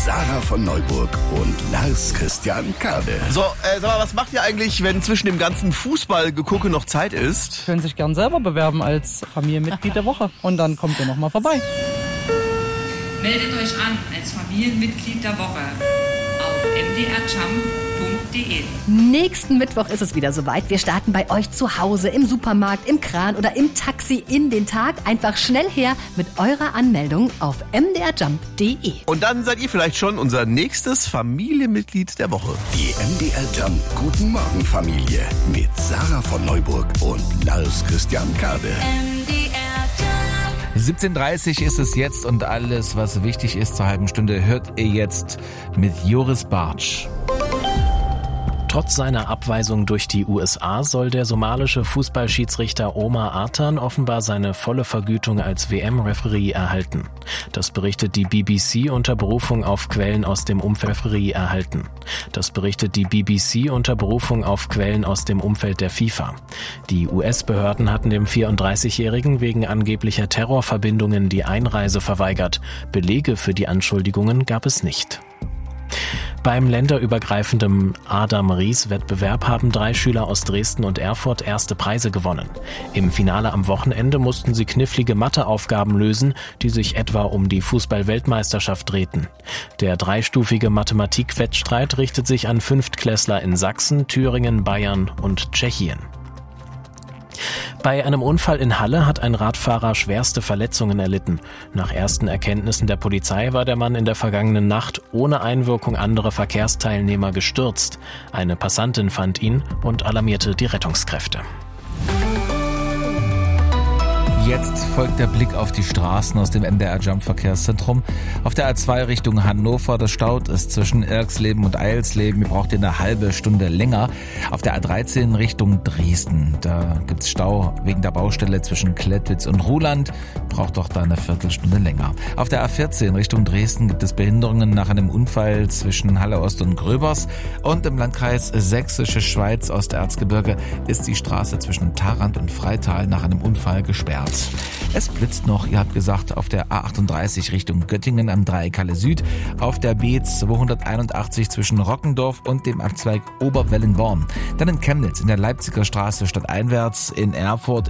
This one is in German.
Sarah von Neuburg und Lars Christian Kade. So, sag mal, was macht ihr eigentlich, wenn zwischen dem ganzen Fußballgegucke noch Zeit ist? Können sich gern selber bewerben als Familienmitglied der Woche. Und dann kommt ihr nochmal vorbei. Meldet euch an als Familienmitglied der Woche auf mdrjump.de. Nächsten Mittwoch ist es wieder soweit. Wir starten bei euch zu Hause, im Supermarkt, im Kran oder im Taxi in den Tag. Einfach schnell her mit eurer Anmeldung auf mdrjump.de. Und dann seid ihr vielleicht schon unser nächstes Familienmitglied der Woche. Die MDR Jump Guten Morgen Familie mit Sarah von Neuburg und Lars Christian Kade. 17:30 ist es jetzt und alles, was wichtig ist zur halben Stunde, hört ihr jetzt mit Joris Bartsch. Trotz seiner Abweisung durch die USA soll der somalische Fußballschiedsrichter Omar Artan offenbar seine volle Vergütung als WM-Referee erhalten. Das berichtet die BBC unter Berufung auf Quellen aus dem Umfeld der FIFA. Die US-Behörden hatten dem 34-Jährigen wegen angeblicher Terrorverbindungen die Einreise verweigert. Belege für die Anschuldigungen gab es nicht. Beim länderübergreifenden Adam-Ries-Wettbewerb haben 3 Schüler aus Dresden und Erfurt erste Preise gewonnen. Im Finale am Wochenende mussten sie knifflige Matheaufgaben lösen, die sich etwa um die Fußball-Weltmeisterschaft drehten. Der dreistufige Mathematik-Wettstreit richtet sich an Fünftklässler in Sachsen, Thüringen, Bayern und Tschechien. Bei einem Unfall in Halle hat ein Radfahrer schwerste Verletzungen erlitten. Nach ersten Erkenntnissen der Polizei war der Mann in der vergangenen Nacht ohne Einwirkung anderer Verkehrsteilnehmer gestürzt. Eine Passantin fand ihn und alarmierte die Rettungskräfte. Jetzt folgt der Blick auf die Straßen aus dem MDR Jump Verkehrszentrum. Auf der A2 Richtung Hannover, das staut ist zwischen Erxleben und Eilsleben. Ihr braucht eine halbe Stunde länger. Auf der A13 Richtung Dresden, da gibt's Stau wegen der Baustelle zwischen Klettwitz und Ruhland. Braucht doch da eine Viertelstunde länger. Auf der A14 Richtung Dresden gibt es Behinderungen nach einem Unfall zwischen Halle Ost und Gröbers. Und im Landkreis Sächsische Schweiz Osterzgebirge ist die Straße zwischen Tharandt und Freital nach einem Unfall gesperrt. Es blitzt noch, ihr habt gesagt, auf der A38 Richtung Göttingen am Dreieck Halle Süd, auf der B281 zwischen Rockendorf und dem Abzweig Oberwellenborn. Dann in Chemnitz in der Leipziger Straße stadteinwärts, in Erfurt